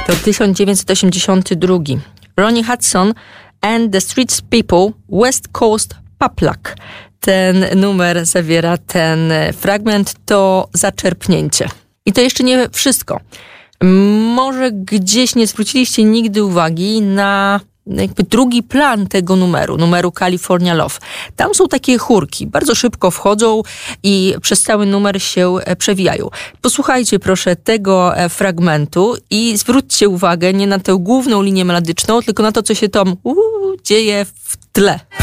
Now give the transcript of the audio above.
To 1982. Ronnie Hudson and the Streets People, West Coast Pop Luck. Ten numer zawiera ten fragment, to zaczerpnięcie. I to jeszcze nie wszystko. Może gdzieś nie zwróciliście nigdy uwagi na jakby drugi plan tego numeru California Love. Tam są takie chórki, bardzo szybko wchodzą i przez cały numer się przewijają. Posłuchajcie proszę tego fragmentu i zwróćcie uwagę nie na tę główną linię melodyczną, tylko na to, co się tam dzieje w tle.